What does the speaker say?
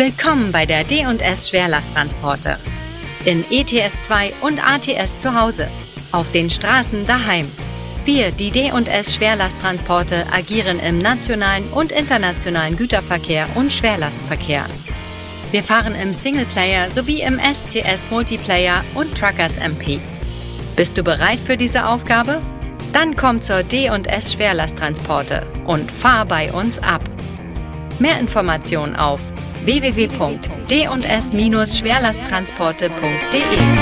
Willkommen bei der D&S Schwerlasttransporte. In ETS2 und ATS zu Hause. Auf den Straßen daheim. Wir, die D&S Schwerlasttransporte, agieren im nationalen und internationalen Güterverkehr und Schwerlastverkehr. Wir fahren im Singleplayer sowie im SCS Multiplayer und Truckers MP. Bist du bereit für diese Aufgabe? Dann komm zur D&S Schwerlasttransporte und fahr bei uns ab. Mehr Informationen auf www.d&s-schwerlasttransporte.de